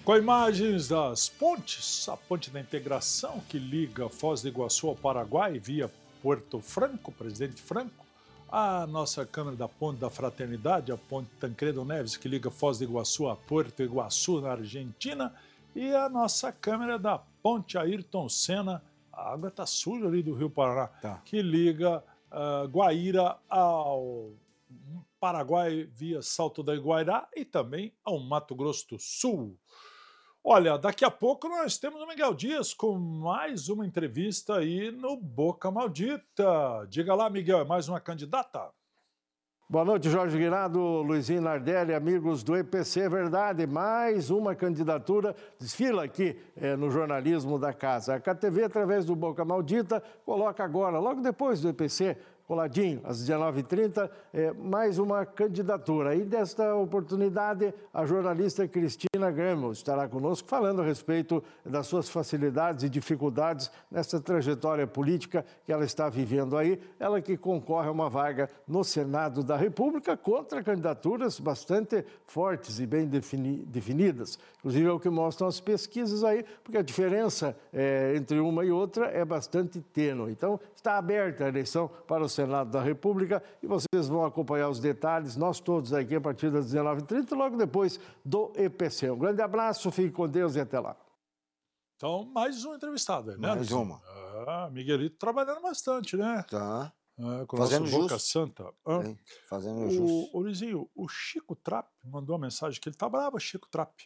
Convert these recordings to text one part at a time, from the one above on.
Com imagens das pontes, a ponte da integração que liga Foz do Iguaçu ao Paraguai via Porto Franco, Presidente Franco, a nossa câmera da Ponte da Fraternidade, a ponte Tancredo Neves, que liga Foz do Iguaçu a Porto Iguaçu, na Argentina, e a nossa câmera da ponte Ayrton Senna, a água está suja ali do Rio Paraná, que liga Guaíra ao Paraguai via Salto da Iguairá e também ao Mato Grosso do Sul. Olha, daqui a pouco nós temos o Miguel Dias com mais uma entrevista aí no Boca Maldita. Diga lá, Miguel, é mais uma candidata? Boa noite, Jorge Guirado, Luizinho Nardelli, amigos do EPC. É verdade, mais uma candidatura desfila aqui no jornalismo da casa. A KTV, através do Boca Maldita, coloca agora, logo depois do EPC, coladinho, às 19h30, mais uma candidatura. E desta oportunidade, a jornalista Cristina Grêmio estará conosco falando a respeito das suas facilidades e dificuldades nessa trajetória política que ela está vivendo aí. Ela que concorre a uma vaga no Senado da República contra candidaturas bastante fortes e bem definidas. Inclusive é o que mostram as pesquisas aí, porque a diferença entre uma e outra é bastante tênue. Então, está aberta a eleição para o Senado da República e vocês vão acompanhar os detalhes, nós todos aqui a partir das 19h30, logo depois do EPC. Um grande abraço, fique com Deus e até lá. Então, mais um entrevistado, né? Mais uma. Miguelito trabalhando bastante, né? Tá. Com o nosso Boca Santa. Fazendo justo. O Luizinho, o Chico Trapp mandou uma mensagem que ele tá bravo, Chico Trapp.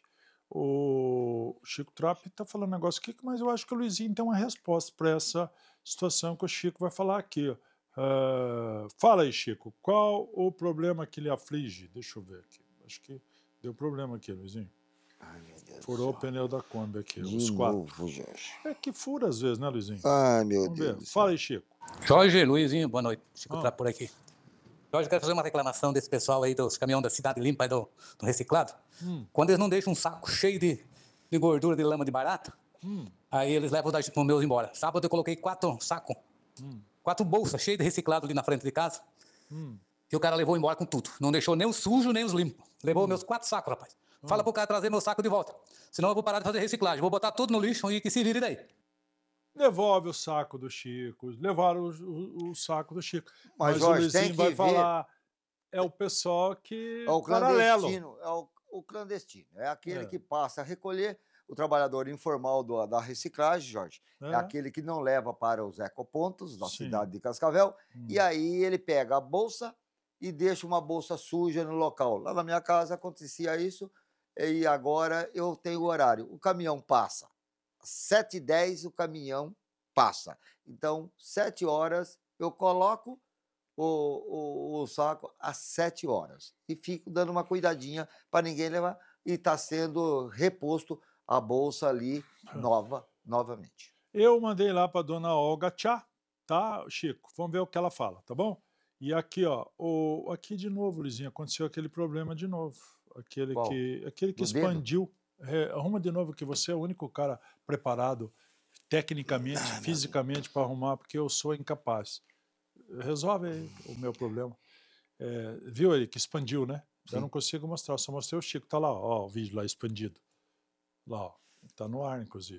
O Chico Trapp tá falando um negócio aqui, mas eu acho que o Luizinho tem uma resposta para essa situação que o Chico vai falar aqui, ó. Fala aí, Chico, qual o problema que lhe aflige? Deixa eu ver aqui. Acho que deu problema aqui, Luizinho. Ai, meu Deus. Furou o pneu da Kombi aqui, De os quatro. novo, Jorge. É que fura às vezes, né, Luizinho? Ai, meu Vamos Deus. ver. Fala aí, Chico. Jorge, Luizinho, boa noite. Chico Trapp por aqui. Jorge, quero fazer uma reclamação desse pessoal aí dos caminhões da Cidade Limpa e do reciclado. Quando eles não deixam um saco cheio de gordura de lama de barata, aí eles levam os meus embora. Sábado eu coloquei 4 sacos. 4 bolsas cheias de reciclado ali na frente de casa. E o cara levou embora com tudo. Não deixou nem os sujos, nem os limpos. Levou meus 4 sacos, rapaz. Fala pro cara trazer meu saco de volta. Senão eu vou parar de fazer reciclagem. Vou botar tudo no lixo e que se vire daí. Devolve o saco do Chico. Levaram o saco do Chico. Mas Jorge, o Luizinho tem que vai ver. falar. É o pessoal que. É o paralelo. clandestino. É o clandestino. É aquele que passa a recolher. O trabalhador informal da reciclagem, Jorge, é aquele que não leva para os ecopontos da cidade de Cascavel, e aí ele pega a bolsa e deixa uma bolsa suja no local. Lá na minha casa acontecia isso, e agora eu tenho o horário. O caminhão passa. Às 7h10 o caminhão passa. Então, 7 horas, eu coloco o saco às 7 horas. E fico dando uma cuidadinha para ninguém levar. E está sendo reposto a bolsa ali novamente. Eu mandei lá para dona Olga Tchá, tá, Chico? Vamos ver o que ela fala, tá bom? E aqui, ó, aqui de novo, Luizinho, aconteceu aquele problema de novo. Aquele que expandiu. Arruma de novo, que você é o único cara preparado tecnicamente, fisicamente para arrumar, porque eu sou incapaz. Resolve aí o meu problema. Viu ele que expandiu, né? Eu não consigo mostrar, só mostrei o Chico, tá lá, ó, o vídeo lá expandido. Lá, ó, tá no ar, inclusive.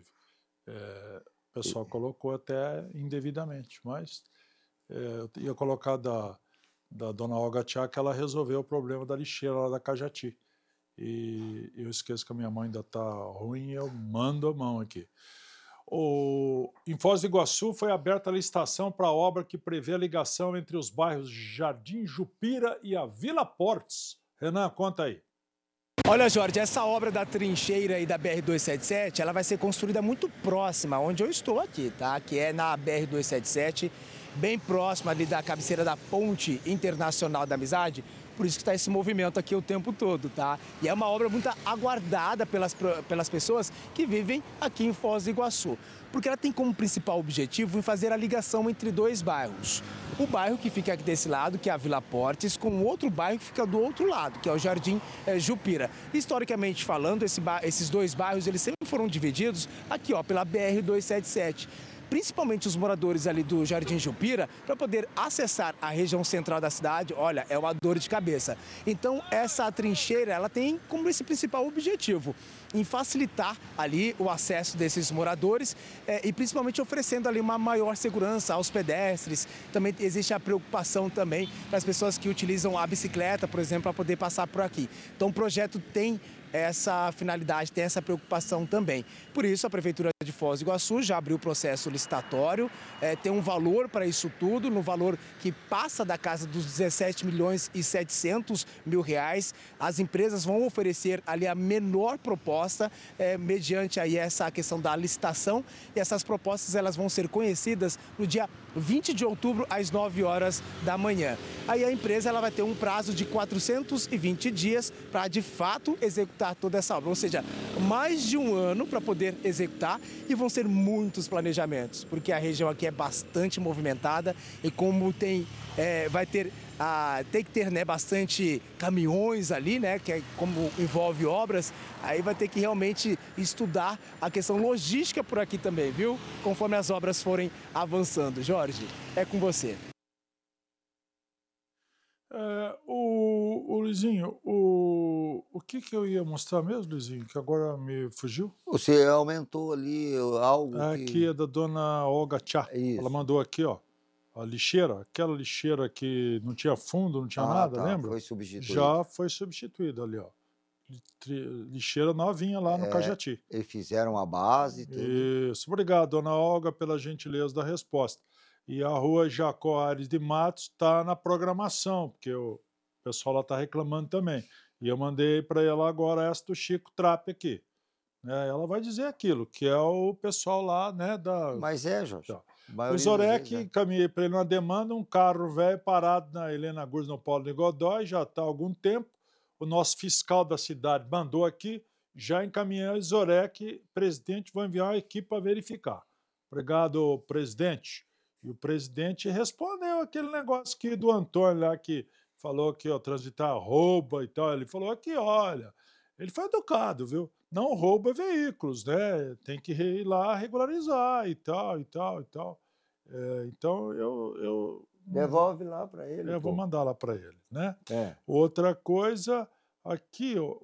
O pessoal colocou até indevidamente, mas eu ia colocar da dona Olga Tchá que ela resolveu o problema da lixeira lá da Cajati. E eu esqueço que a minha mãe ainda tá ruim e eu mando a mão aqui. Em Foz do Iguaçu foi aberta a licitação para a obra que prevê a ligação entre os bairros Jardim Jupira e a Vila Portes. Renan, conta aí. Olha, Jorge, essa obra da trincheira e da BR-277, ela vai ser construída muito próxima, onde eu estou aqui, tá? Que é na BR-277, bem próxima ali da cabeceira da Ponte Internacional da Amizade. Por isso que está esse movimento aqui o tempo todo, tá? E é uma obra muito aguardada pelas pessoas que vivem aqui em Foz do Iguaçu. Porque ela tem como principal objetivo em fazer a ligação entre 2 bairros. O bairro que fica aqui desse lado, que é a Vila Portes, com outro bairro que fica do outro lado, que é o Jardim Jupira. Historicamente falando, esses 2 bairros, eles sempre foram divididos aqui, ó, pela BR-277. principalmente os moradores ali do Jardim Jupira, para poder acessar a região central da cidade, olha, é uma dor de cabeça. Então, essa trincheira, ela tem como esse principal objetivo em facilitar ali o acesso desses moradores e principalmente oferecendo ali uma maior segurança aos pedestres. Também existe a preocupação também para as pessoas que utilizam a bicicleta, por exemplo, para poder passar por aqui. Então o projeto tem essa finalidade, tem essa preocupação também. Por isso, a Prefeitura de Foz do Iguaçu já abriu o processo licitatório, tem um valor para isso tudo, no valor que passa da casa dos 17.700.000 reais. As empresas vão oferecer ali a menor proposta, mediante aí essa questão da licitação, e essas propostas elas vão ser conhecidas no dia 20 de outubro, às 9 horas da manhã. Aí a empresa ela vai ter um prazo de 420 dias para, de fato, executar toda essa obra. Ou seja, mais de um ano para poder executar, e vão ser muitos planejamentos, porque a região aqui é bastante movimentada e como tem que ter, né, bastante caminhões ali, né, que é como envolve obras, aí vai ter que realmente estudar a questão logística por aqui também, viu? Conforme as obras forem avançando. Jorge, é com você. Luizinho, o que eu ia mostrar mesmo, Luizinho, que agora me fugiu? Você aumentou ali algo Aqui é da dona Olga Tchá. Isso. Ela mandou aqui, ó, a lixeira, aquela lixeira que não tinha fundo, não tinha nada, lembra? Foi substituído. Já foi substituída ali, ó. Lixeira novinha lá no Cajati. E fizeram a base e tudo. Isso. Obrigado, dona Olga, pela gentileza da resposta. E a rua Jacó Aires de Matos está na programação, porque o pessoal lá está reclamando também. E eu mandei para ela agora essa do Chico Trapp aqui. Ela vai dizer aquilo, que é o pessoal lá, né, da... Mas Jorge. Tá. O Zorek, encaminhei para ele uma demanda, um carro velho parado na Helena Gurs, no Paulo de Godoy, já está há algum tempo. O nosso fiscal da cidade mandou aqui, já encaminhei o Zorek, presidente, vou enviar uma equipe para verificar. Obrigado, presidente. E o presidente respondeu aquele negócio aqui do Antônio lá, que falou que transitar rouba e tal. Ele falou aqui, olha, ele foi educado, viu? Não rouba veículos, né? Tem que ir lá regularizar e tal, e tal, e tal. Então, eu devolve lá para ele. Eu vou mandar lá para ele, né? É. Outra coisa, aqui, ó,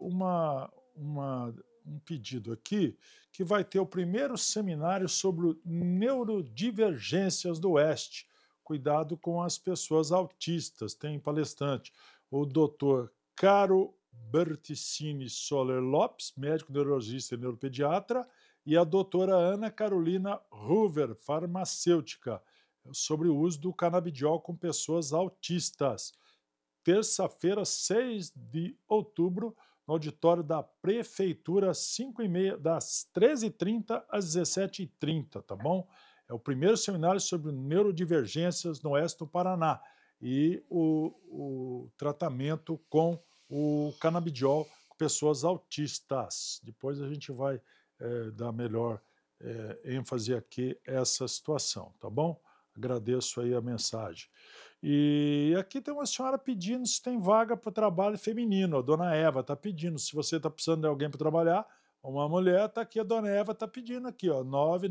um pedido aqui, que vai ter o primeiro seminário sobre neurodivergências do Oeste. Cuidado com as pessoas autistas. Tem palestrante, o doutor Caro Berticini Soler Lopes, médico neurologista e neuropediatra, e a doutora Ana Carolina Hoover, farmacêutica, sobre o uso do canabidiol com pessoas autistas. Terça-feira, 6 de outubro, no auditório da Prefeitura, 5h30, das 13h30 às 17h30, tá bom? É o primeiro seminário sobre neurodivergências no oeste do Paraná e o tratamento com o canabidiol com pessoas autistas. Depois a gente vai dar melhor ênfase aqui a essa situação, tá bom? Agradeço aí a mensagem. E aqui tem uma senhora pedindo se tem vaga para o trabalho feminino. A dona Eva está pedindo. Se você está precisando de alguém para trabalhar, uma mulher, está aqui, a dona Eva está pedindo aqui, ó,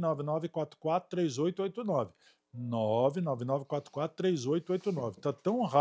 999443889. 999443889. Está tão rápido.